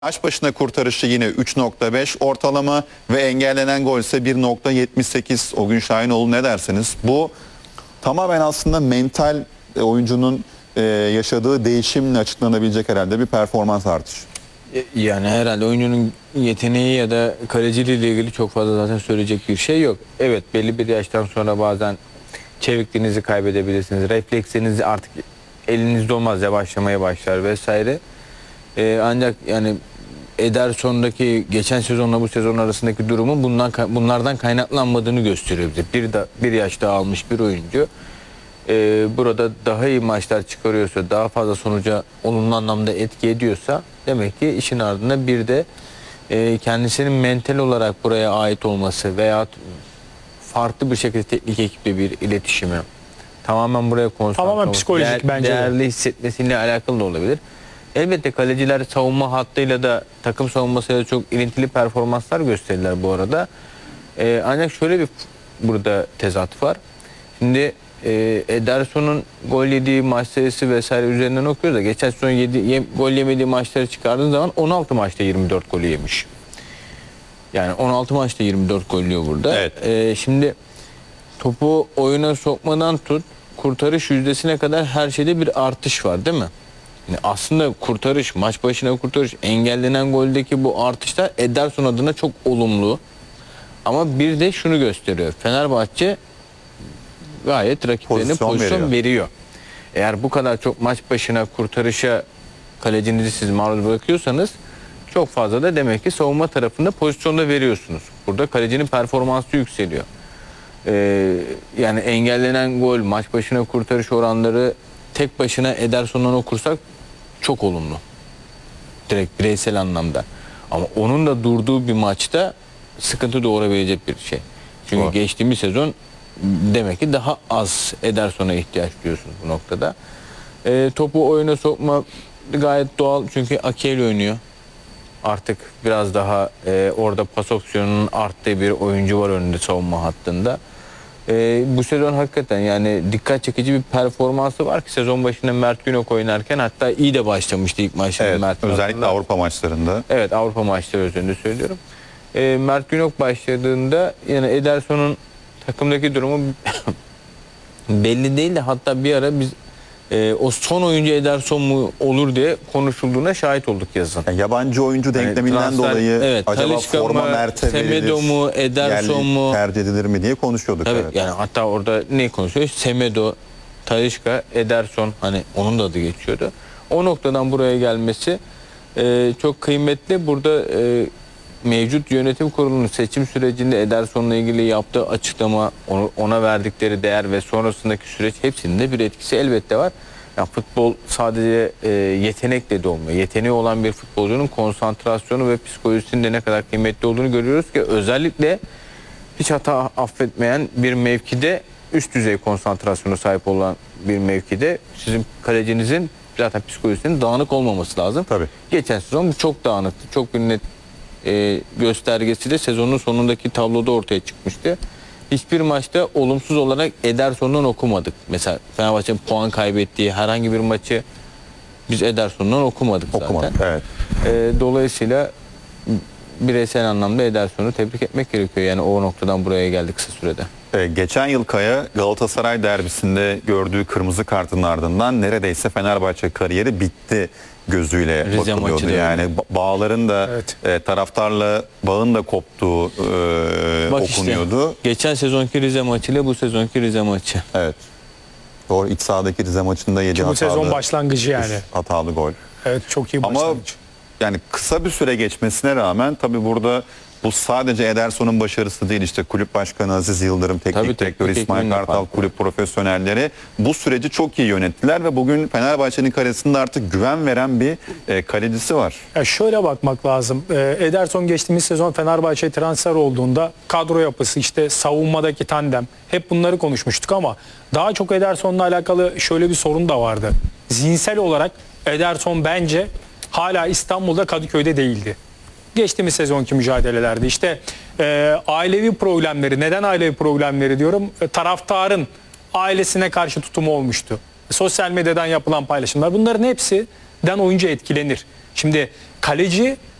Maç başına kurtarışı yine 3.5 ortalama ve engellenen gol ise 1.78. O gün Şahinoğlu, ne dersiniz? Bu tamamen aslında mental oyuncunun yaşadığı değişimle açıklanabilecek herhalde bir performans artışı. Yani herhalde oyuncunun yeteneği ya da kaleciliğiyle ilgili çok fazla zaten söyleyecek bir şey yok. Evet, belli bir yaştan sonra bazen çevikliğinizi kaybedebilirsiniz. Refleksleriniz artık elinizde olmaz, yavaşlamaya başlar vesaire. Ancak yani Ederson'daki geçen sezonla bu sezon arasındaki durumun bunlardan kaynaklanmadığını gösteriyor bize. Bir yaş daha almış bir oyuncu. Burada daha iyi maçlar çıkarıyorsa, daha fazla sonuca olumlu anlamda etki ediyorsa demek ki işin ardında bir de kendisinin mental olarak buraya ait olması veya farklı bir şekilde teknik ekiple bir iletişimi, tamamen buraya konsantre Tamamen olması, psikolojik bence de. değerli hissetmesiyle alakalı da olabilir. Elbette kaleciler savunma hattıyla da takım savunmasıyla çok ilintili performanslar gösterirler bu arada. Ancak şöyle bir burada tezat var. Şimdi Ederson'un gol yediği maç sayısı vesaire üzerinden okuyoruz da geçen sezon gol yemediği maçları çıkardığın zaman 16 maçta 24 golü yemiş. Yani 16 maçta 24 gol yiyor burada. Evet. Şimdi topu oyuna sokmadan tut, kurtarış yüzdesine kadar her şeyde bir artış var, değil mi? Yani aslında kurtarış, maç başına kurtarış, engellenen goldeki bu artışlar Ederson adına çok olumlu. Ama bir de şunu gösteriyor. Fenerbahçe gayet rakiplerine pozisyon veriyor. Eğer bu kadar çok maç başına kurtarışa kalecinizi siz maruz bırakıyorsanız çok fazla da demek ki savunma tarafında pozisyonda veriyorsunuz. Burada kalecinin performansı yükseliyor. Yani engellenen gol, maç başına kurtarış oranları tek başına Ederson'dan okursak çok olumlu. Direkt bireysel anlamda. Ama onun da durduğu bir maçta sıkıntı doğurabilecek bir şey. Çünkü geçtiğimiz sezon demek ki daha az Ederson'a ihtiyaç duyuyorsunuz bu noktada. Topu oyuna sokma gayet doğal çünkü Ake oynuyor. Artık biraz daha orada pas opsiyonunun arttığı bir oyuncu var önünde savunma hattında. Bu sezon hakikaten yani dikkat çekici bir performansı var ki sezon başında Mert Günok oynarken hatta iyi de başlamıştı ilk maçta. Evet, Mert özellikle Avrupa maçlarında. Evet, Avrupa maçları üzerinde söylüyorum. Mert Günok başladığında yani Ederson'un takımdaki durumu belli değil de hatta bir ara biz o son oyuncu Ederson mu olur diye konuşulduğuna şahit olduk yazın. Yani yabancı oyuncu denkleminden dolayı evet, acaba Talisca forma mı, Mert'e verilir, Semedo mu, Ederson mu tercih edilir mi diye konuşuyorduk. Evet, evet. yani hatta orada ne konuşuyor? Semedo, Talisca, Ederson, hani onun da adı geçiyordu. O noktadan buraya gelmesi çok kıymetli. Burada mevcut yönetim kurulunun seçim sürecinde Ederson'la ilgili yaptığı açıklama, ona verdikleri değer ve sonrasındaki süreç hepsinin de bir etkisi elbette var. Ya futbol sadece yetenekle de olmuyor. Yeteneği olan bir futbolcunun konsantrasyonu ve psikolojisinin de ne kadar kıymetli olduğunu görüyoruz ki özellikle hiç hata affetmeyen bir mevkide, üst düzey konsantrasyona sahip olan bir mevkide sizin kalecinizin zaten psikolojisinin dağınık olmaması lazım. Tabii. Geçen sezon çok dağınıktı. Çok bir net göstergesi de sezonun sonundaki tabloda ortaya çıkmıştı. Hiçbir maçta olumsuz olarak Ederson'dan okumadık. Mesela Fenerbahçe'nin puan kaybettiği herhangi bir maçı biz Ederson'dan okumadık zaten. Okumadık, evet. Dolayısıyla bireysel anlamda Ederson'u tebrik etmek gerekiyor. Yani o noktadan buraya geldi kısa sürede. Geçen yıl Kaya Galatasaray derbisinde gördüğü kırmızı kartın ardından neredeyse Fenerbahçe kariyeri bitti gözüyle Rize bakılıyordu. Yani bağların da taraftarla bağın da koptuğu okunuyordu. Işte, geçen sezonki Rize maçıyla bu sezonki Rize maçı. Evet. Doğru, iç sahadaki Rize maçında 7 hatalı. Bu sezon başlangıcı yani. Hatalı gol. Evet, çok iyi başlangıç. Ama yani kısa bir süre geçmesine rağmen tabii burada bu sadece Ederson'un başarısı değil, işte kulüp başkanı Aziz Yıldırım, teknik direktör İsmail Kartal, kulüp profesyonelleri bu süreci çok iyi yönettiler ve bugün Fenerbahçe'nin kalesinde artık güven veren bir kalecisi var. Ya şöyle bakmak lazım. Ederson geçtiğimiz sezon Fenerbahçe transfer olduğunda kadro yapısı, işte savunmadaki tandem, hep bunları konuşmuştuk ama daha çok Ederson'la alakalı şöyle bir sorun da vardı. Zihinsel olarak Ederson bence hala İstanbul'da, Kadıköy'de değildi. Geçtiğimiz sezonki mücadelelerde işte ailevi problemleri, neden ailevi problemleri diyorum, taraftarın ailesine karşı tutumu olmuştu. Sosyal medyadan yapılan paylaşımlar, bunların hepsinden oyuncu etkilenir. Şimdi kaleci